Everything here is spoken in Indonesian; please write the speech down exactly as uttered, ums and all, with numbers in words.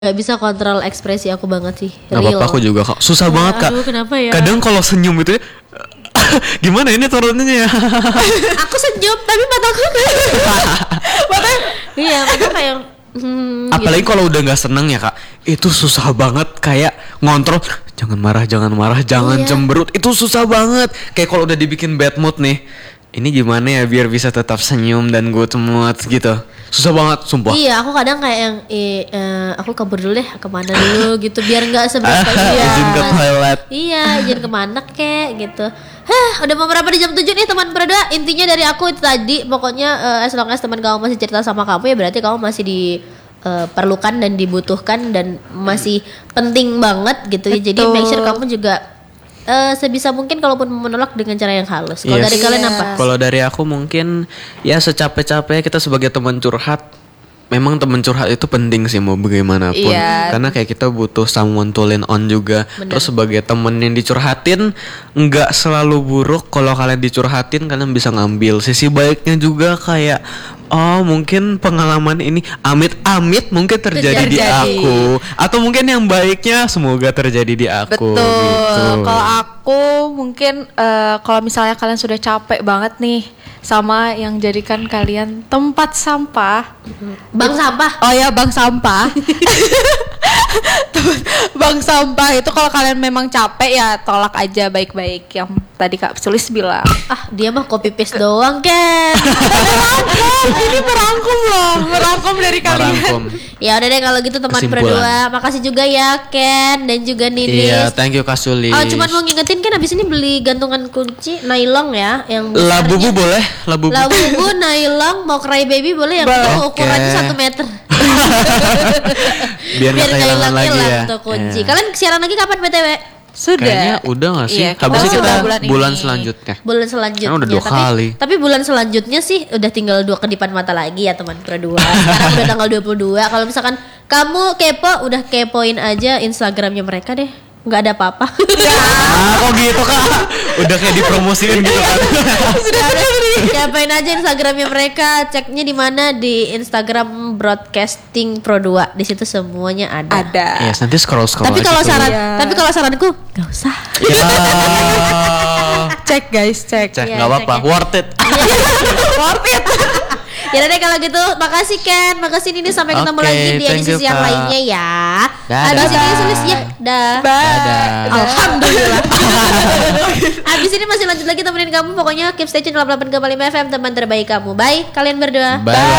Gak bisa kontrol ekspresi aku banget sih. Gak apa-apa, aku juga kok. Susah ya, banget kak. Aduh, kenapa ya? Kadang kalau senyum itu ya, gimana ini turunnya ya? Aku senyum tapi mataku kayak matanya iya mata kayak hmm, apalagi gitu. Kalau udah nggak seneng ya kak, itu susah banget kayak ngontrol. Jangan marah, jangan marah, jangan iya. cemberut. Itu susah banget. Kayak kalau udah dibikin bad mood nih, ini gimana ya biar bisa tetap senyum dan good mood gitu. Susah banget, sumpah. Iya, aku kadang kayak yang eh, uh, aku kabur dulu deh, kemana dulu gitu, biar nggak seberapa iya. Izin ke toilet. Iya, izin kemana kek gitu. Hah, udah mau berapa di jam tujuh nih teman berdua. Intinya dari aku itu tadi, pokoknya uh, as long as teman kamu masih cerita sama kamu ya berarti kamu masih diperlukan uh, dan dibutuhkan dan masih penting banget gitu ya. Jadi make sure kamu juga Uh, sebisa mungkin kalaupun menolak dengan cara yang halus. Kalau yes. dari kalian apa? Kalau dari aku mungkin ya secapek-capeknya kita sebagai teman curhat, memang teman curhat itu penting sih mau bagaimanapun. Yeah. Karena kayak kita butuh someone to lean on juga. Bener. Terus sebagai temen yang dicurhatin nggak selalu buruk. Kalau kalian dicurhatin kalian bisa ngambil sisi baiknya juga, kayak oh mungkin pengalaman ini amit-amit mungkin terjadi, terjadi di aku, atau mungkin yang baiknya semoga terjadi di aku. Betul. Gitu. Kalau aku mungkin uh, kalau misalnya kalian sudah capek banget nih sama yang jadikan kalian tempat sampah, bang sampah. Oh ya, bang sampah. Bang sampah itu kalau kalian memang capek ya tolak aja baik-baik yang tadi Kak Sulis bilang. Ah, dia mah copy paste doang, Ken. Merangkum, ini merangkum loh, merangkum dari kalian. Merangkum. Ya udah deh kalau gitu teman berdua. Makasih juga ya Ken dan juga Ninis. Iya, thank you Kak Sulis. Oh, cuman mau ngingetin kan abis ini beli gantungan kunci nylon ya, yang Labubu boleh, labubu. Labubu, nylon, mau cry baby boleh yang itu ukurannya satu meter. Biar nggak kehilangan lagi ya. Tuh kunci. Yeah. Kalian siaran lagi kapan B T W? Sudah. Kayaknya udah gak sih? Iya, habis kita bulan, bulan selanjutnya. Bulan selanjutnya. Kan udah dua tapi, kali. Tapi bulan selanjutnya sih udah tinggal dua kedipan mata lagi ya teman berdua. Sekarang udah tanggal dua puluh dua. Kalau misalkan kamu kepo, udah kepoin aja Instagramnya mereka deh. Nggak ada apa-apa. Ah, kok gitu kak? Udah kayak dipromosiin gitu kan? Sudah kepoin aja Instagramnya mereka. Ceknya di mana? Di Instagram Broadcasting Pro dua. Di situ semuanya ada. Ada. Yes, nanti scroll scroll. Tapi kalau saran, ya. tapi kalau saranku nggak usah. Ya. Cek guys, cek. Cek, nggak ya, apa-apa. Ya. Worth it. Worth it. Ya udah kalau gitu, makasih Ken, makasih Nini, sampai ketemu okay, lagi di edisi yang lainnya ya. Abis ini Sulis ya, dah. Alhamdulillah. Abis ini masih lanjut lagi temenin kamu, pokoknya keep stay tune delapan puluh delapan koma lima F M, teman terbaik kamu. Bye, kalian berdua. Bye.